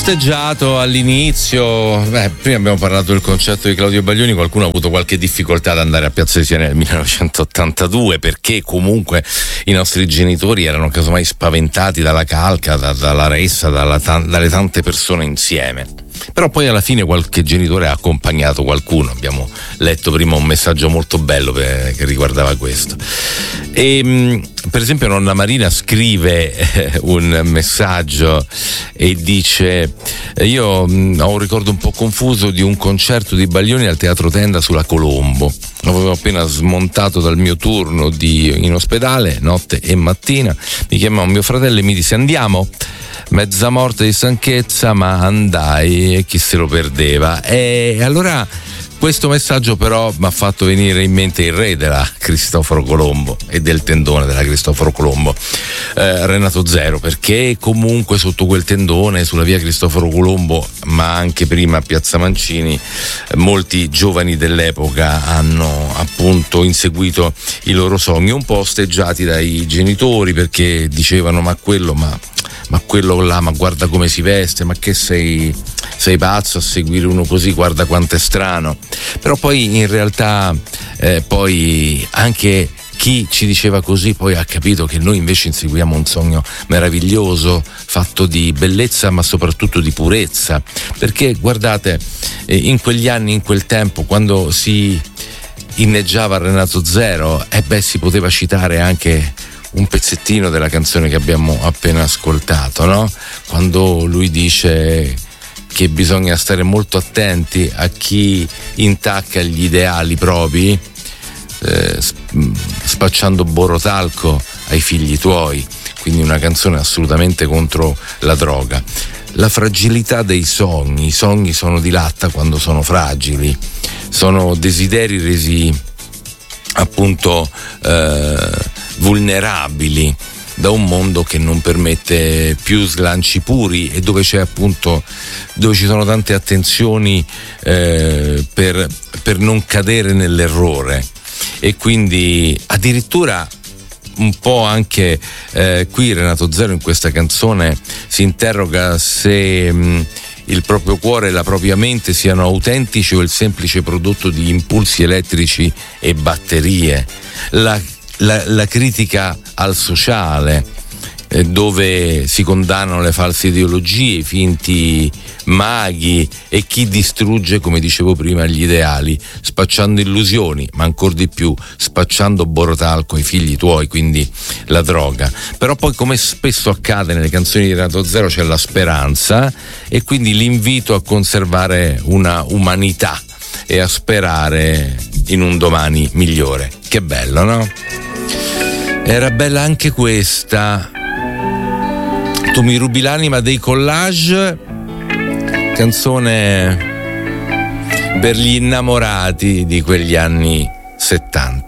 posteggiato all'inizio. Prima abbiamo parlato del concerto di Claudio Baglioni, qualcuno ha avuto qualche difficoltà ad andare a Piazza di Siena nel 1982 perché comunque i nostri genitori erano casomai spaventati dalla calca, dalla ressa, dalle tante persone insieme. Però poi alla fine qualche genitore ha accompagnato qualcuno. Abbiamo letto prima un messaggio molto bello che riguardava questo. E per esempio nonna Marina scrive un messaggio e dice: io ho un ricordo un po' confuso di un concerto di Baglioni al Teatro Tenda sulla Colombo. Avevo appena smontato dal mio turno in ospedale, notte e mattina. Mi chiamò mio fratello e mi disse: andiamo? Mezza morte di stanchezza, ma andai, e chi se lo perdeva. E allora questo messaggio però mi ha fatto venire in mente il re della Cristoforo Colombo e del tendone della Cristoforo Colombo, Renato Zero, perché comunque sotto quel tendone sulla via Cristoforo Colombo, ma anche prima a Piazza Mancini, molti giovani dell'epoca hanno appunto inseguito i loro sogni, un po' osteggiati dai genitori perché dicevano: ma quello là, ma guarda come si veste, ma che sei pazzo a seguire uno così, guarda quanto è strano. Però poi in realtà poi anche chi ci diceva così poi ha capito che noi invece inseguiamo un sogno meraviglioso, fatto di bellezza ma soprattutto di purezza, perché guardate, in quegli anni, in quel tempo, quando si inneggiava a Renato Zero, si poteva citare anche un pezzettino della canzone che abbiamo appena ascoltato, no? Quando lui dice che bisogna stare molto attenti a chi intacca gli ideali propri, spacciando borotalco ai figli tuoi. Quindi una canzone assolutamente contro la droga. La fragilità dei sogni. I sogni sono di latta quando sono fragili, sono desideri resi appunto vulnerabili da un mondo che non permette più slanci puri e dove ci sono tante attenzioni per non cadere nell'errore. E quindi addirittura un po' anche qui Renato Zero in questa canzone si interroga se il proprio cuore e la propria mente siano autentici o il semplice prodotto di impulsi elettrici e batterie. La critica al sociale, dove si condannano le false ideologie, i finti maghi e chi distrugge, come dicevo prima, gli ideali, spacciando illusioni, ma ancor di più spacciando borotalco ai figli tuoi, quindi la droga. Però poi, come spesso accade nelle canzoni di Renato Zero, c'è la speranza e quindi l'invito a conservare una umanità e a sperare in un domani migliore. Che bello, no? Era bella anche questa. Tu mi rubi l'anima dei Collage, canzone per gli innamorati di quegli anni 70.